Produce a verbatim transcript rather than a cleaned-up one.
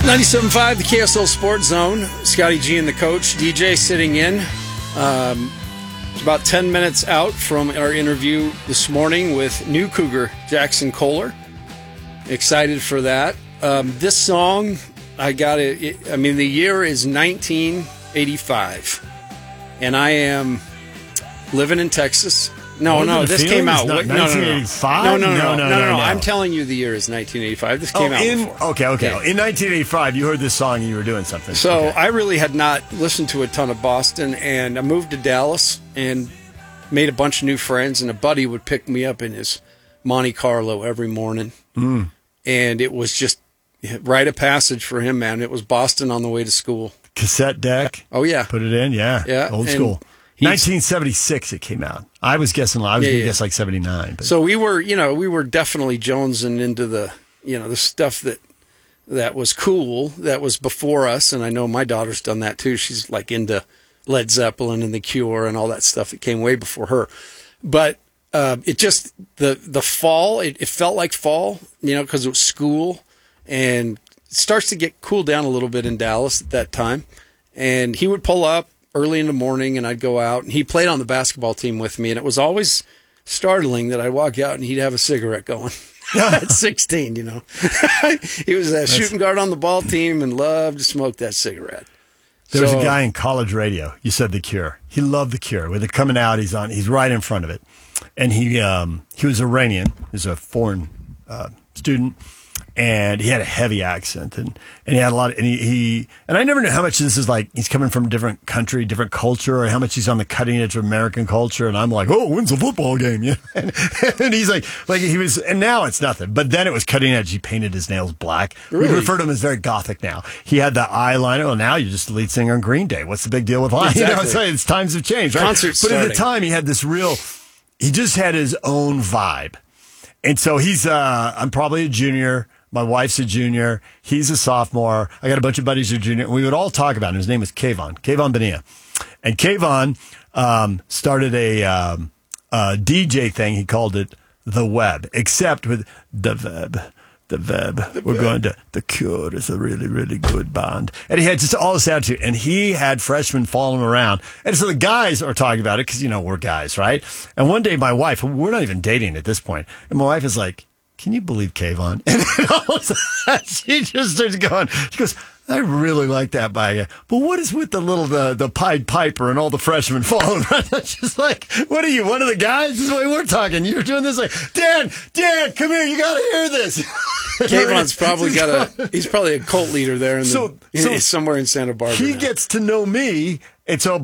ninety-seven point five, the K S L Sports Zone. Scotty G and the coach. D J sitting in. Um, it's about ten minutes out from our interview this morning with new Cougar Jackson Kohler. Excited for that. Um, this song, I got it, it. I mean, the year is nineteen eighty-five. And I am living in Texas. No, What no, this came out. Not No, no, no, nineteen eighty-five? no, no, no, no, no, no, no, no. I'm telling you, the year is nineteen eighty-five. This came oh, out in, before. Okay, okay. Yeah. In nineteen eighty-five, you heard this song and you were doing something. So okay. I really had not listened to a ton of Boston, and I moved to Dallas and made a bunch of new friends, and a buddy would pick me up in his Monte Carlo every morning. Mm. And it was just rite of passage for him, man. It was Boston on the way to school. Cassette deck. Oh, yeah. Put it in, yeah. Yeah. Old and school. nineteen seventy-six it came out. I was guessing, I was Yeah, going to yeah. guess like seventy-nine. But. So we were, you know, we were definitely jonesing into the, you know, the stuff that that was cool, that was before us. And I know my daughter's done that too. She's like into Led Zeppelin and The Cure and all that stuff that came way before her. But uh, it just, the the fall, it, it felt like fall, you know, because it was school. And it starts to get cooled down a little bit in Dallas at that time. And he would pull up early in the morning, and I'd go out, and he played on the basketball team with me, and it was always startling that I'd walk out and he'd have a cigarette going at sixteen, you know. He was a shooting guard on the ball team and loved to smoke that cigarette. There was So- a guy in college radio. You said The Cure. He loved The Cure. With it coming out, he's on. He's right in front of it, and he um, he was Iranian. He was a foreign uh, student, and he had a heavy accent, and, and he had a lot. Of, and he, he and I never knew how much this is like. He's coming from a different country, different culture, or how much he's on the cutting edge of American culture. And I'm like, oh, when's the football game? Yeah, and, and he's like, like he was. And now it's nothing. But then it was cutting edge. He painted his nails black. Really? We refer to him as very gothic now. He had the eyeliner. Well, now you're just the lead singer on Green Day. What's the big deal with eyeliner? Exactly. You know, it's, it's times have changed, right? Concerts but at the starting. time, he had this real. He just had his own vibe, and so he's. Uh, I'm probably a junior. My wife's a junior. He's a sophomore. I got a bunch of buddies who are junior. We would all talk about him. His name was Kayvon, Kayvon Bonilla. And Kayvon um, started a, um, a D J thing. He called it The Web, except with the web. The web. The We're web. going to The Cure is a really, really good band. And he had just all this attitude. And he had freshmen following him around. And so the guys are talking about it because, you know, we're guys, right? And one day my wife, we're not even dating at this point, and my wife is like, can you believe Kayvon? And then all of a sudden, she just starts going, she goes, I really like that by you. But what is with the little, the, the Pied Piper and all the freshmen following around? It's just like, what are you, one of the guys? This is the way we're talking. You're doing this like, Dan, Dan, come here. You got to hear this. Kayvon's probably got a, he's probably a cult leader there in the, So- in- so somewhere in Santa Barbara. He now. gets to know me. And so